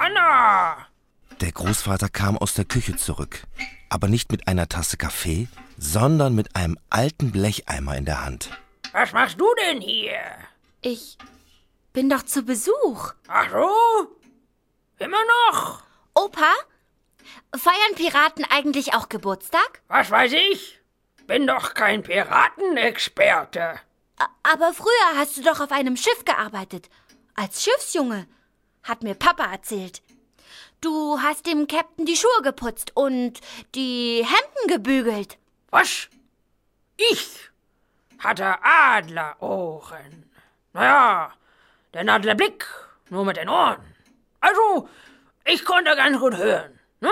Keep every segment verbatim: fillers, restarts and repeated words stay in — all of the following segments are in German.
Anna! Der Großvater kam aus der Küche zurück, aber nicht mit einer Tasse Kaffee, sondern mit einem alten Blecheimer in der Hand. Was machst du denn hier? Ich bin doch zu Besuch. Ach so? Immer noch? Opa, feiern Piraten eigentlich auch Geburtstag? Was weiß ich? Bin doch kein Piratenexperte. A- Aber früher hast du doch auf einem Schiff gearbeitet. Als Schiffsjunge, hat mir Papa erzählt. Du hast dem Captain die Schuhe geputzt und die Hemden gebügelt. Was? Ich hatte Adlerohren. Naja, der Adlerblick, nur mit den Ohren. Also, ich konnte ganz gut hören, ne?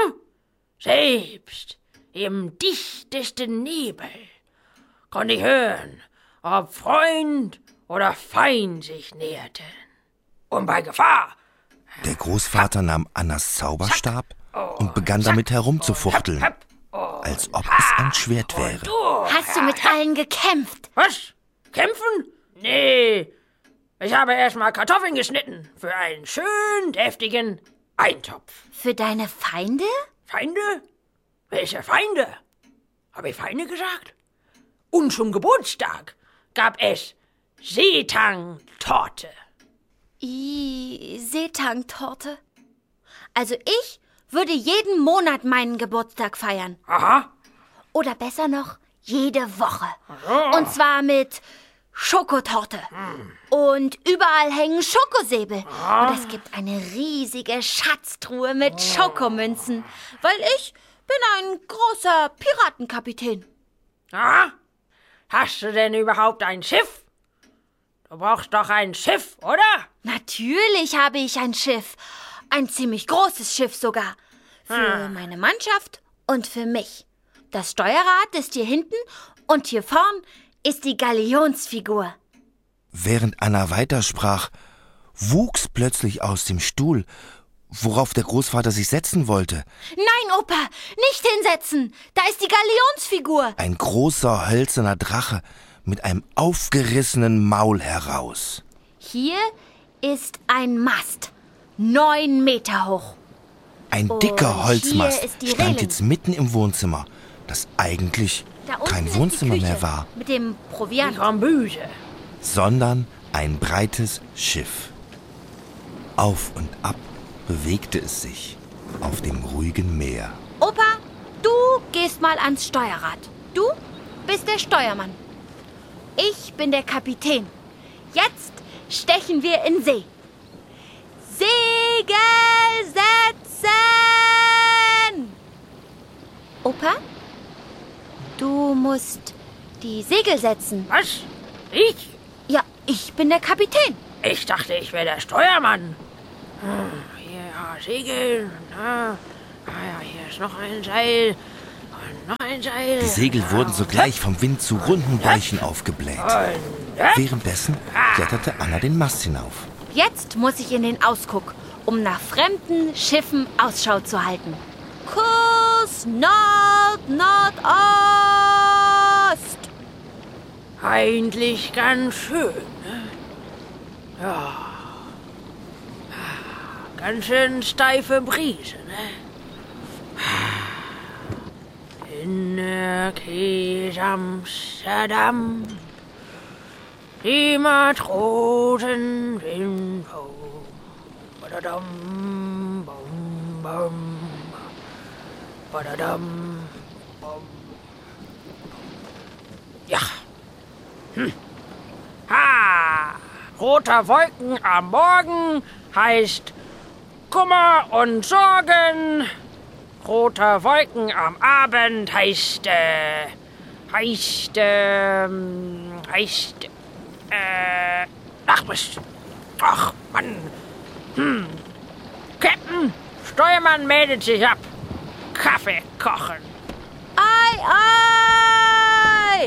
Selbst im dichtesten Nebel konnte ich hören, ob Freund oder Feind sich näherten. Und bei Gefahr. Der Großvater nahm Annas Zauberstab und begann damit herumzufuchteln, als ob es ein Schwert wäre. Hast du mit allen gekämpft? Was? Kämpfen? Nee. Ich habe erstmal Kartoffeln geschnitten für einen schön deftigen Eintopf. Für deine Feinde? Feinde? Welche Feinde? Habe ich Feinde gesagt? Und zum Geburtstag gab es Seetang-Torte. I, Seetang-Torte. Also ich würde jeden Monat meinen Geburtstag feiern. Aha. Oder besser noch, jede Woche. So. Und zwar mit Schokotorte. Hm. Und überall hängen Schokosäbel. Und es gibt eine riesige Schatztruhe mit Schokomünzen. Weil ich bin ein großer Piratenkapitän. Aha. Hast du denn überhaupt ein Schiff? Du brauchst doch ein Schiff, oder? Natürlich habe ich ein Schiff. Ein ziemlich großes Schiff sogar. Für Hm. meine Mannschaft und für mich. Das Steuerrad ist hier hinten und hier vorn ist die Galionsfigur. Während Anna weitersprach, wuchs plötzlich aus dem Stuhl, worauf der Großvater sich setzen wollte, Nein, Opa, nicht hinsetzen. Da ist die Galionsfigur. ein großer hölzerner Drache mit einem aufgerissenen Maul heraus. Hier ist ein Mast. Neun Meter hoch. Ein Und dicker Holzmast hier ist die stand Reling. jetzt mitten im Wohnzimmer, das eigentlich Da unten kein ist die Wohnzimmer Küche mehr war, Mit dem Die Proviant. Kombüse. sondern ein breites Schiff. Auf und ab bewegte es sich auf dem ruhigen Meer. Opa, du gehst mal ans Steuerrad. Du bist der Steuermann. Ich bin der Kapitän. Jetzt stechen wir in See. Segel setzen! Opa, du musst die Segel setzen. Was? Ich? Ja, ich bin der Kapitän. Ich dachte, ich wäre der Steuermann. Hm, hier, ja, Segel. Ah, ah ja, hier ist noch ein Seil. Und noch ein Seil. Die Segel wurden sogleich vom Wind zu runden Bäuchen aufgebläht. Und, Währenddessen kletterte Anna den Mast hinauf. Jetzt muss ich in den Ausguck, um nach fremden Schiffen Ausschau zu halten. Kurs Nord, Nordost! eigentlich ganz schön, ne? Ja. Ganz schön steife Brise, ne? In der Käse Amsterdam, die Matrosen sind hoch. Badadam, bam, bam. Badadam, bam. Ja. Hm. Ha! Roter Wolken am Morgen heißt Kummer und Sorgen. Roter Wolken am Abend heißt, äh, heißt, ähm, heißt, äh, ach, Mist. Ach, Mann. Hm. Captain, Steuermann meldet sich ab. Kaffee kochen. Ei, ei!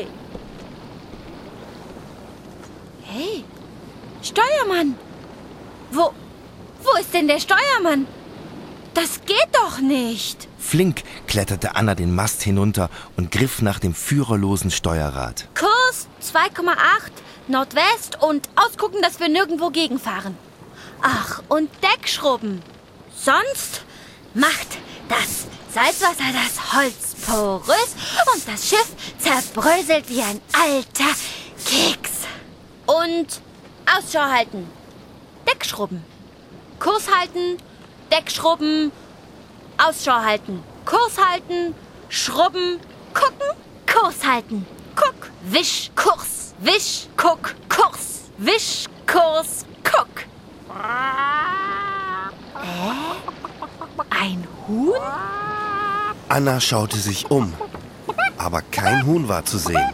Hey, Steuermann! Wo, wo ist denn der Steuermann? Das geht doch nicht. Flink kletterte Anna den Mast hinunter und griff nach dem führerlosen Steuerrad. Kurs zwei Komma acht Nordwest und ausgucken, dass wir nirgendwo gegenfahren. Ach, und Deckschrubben. Sonst macht das Salzwasser das Holz porös und das Schiff zerbröselt wie ein alter Keks. Und Ausschau halten. Deckschrubben. Kurs halten. Deckschrubben. Ausschau halten. Kurs halten. Schrubben. Gucken. Kurs halten. Guck. Wisch. Kurs. Wisch. Guck. Kurs. Wisch. Kurs. Guck. Äh? Ein Huhn? Anna schaute sich um, aber kein Huhn war zu sehen.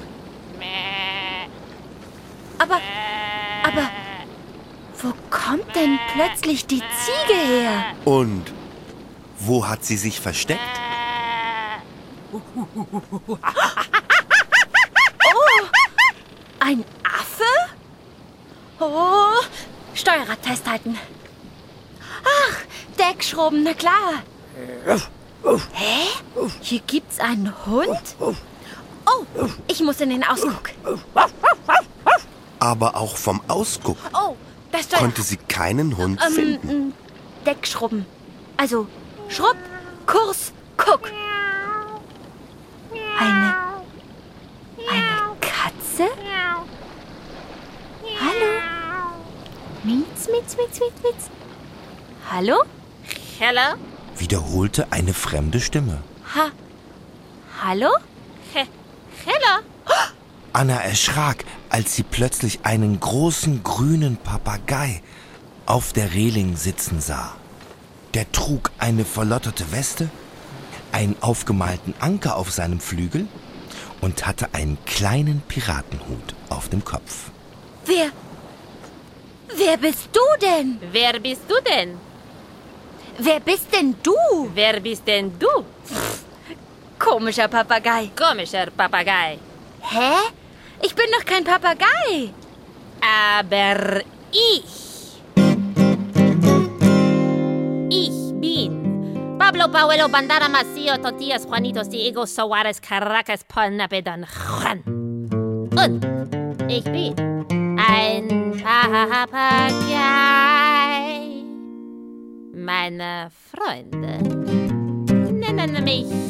Aber, aber, wo kommt denn plötzlich die Ziege her? Und wo hat sie sich versteckt? Oh, ein Affe? Oh, Steuerrad festhalten. Ach, Deckschrubben, na klar. Hä? Hier gibt's einen Hund? Oh, ich muss in den Ausguck. Aber auch vom Ausguck Oh, das Steuerrad. konnte sie keinen Hund Ähm, finden. ähm, Deckschrubben. Also, Schrubb, Kurs, Guck. Eine, eine Katze? Hallo? Mietz, mietz, mietz, mietz, mietz. Hallo? Hello? Wiederholte eine fremde Stimme. Ha, hallo? He Hello? Anna erschrak, als sie plötzlich einen großen grünen Papagei auf der Reling sitzen sah. Der trug eine verlotterte Weste, einen aufgemalten Anker auf seinem Flügel und hatte einen kleinen Piratenhut auf dem Kopf. Wer, wer bist du denn? Wer bist du denn? Wer bist denn du? Wer bist denn du? Komischer Papagei. Komischer Papagei. Hä? Ich bin doch kein Papagei. Aber ich. Ich bin Pablo Pauelo Bandara Macio Totias Juanitos Diego Soares Caracas Polnapedon Juan. Und ich bin ein Papagei. Meine Freunde nennen mich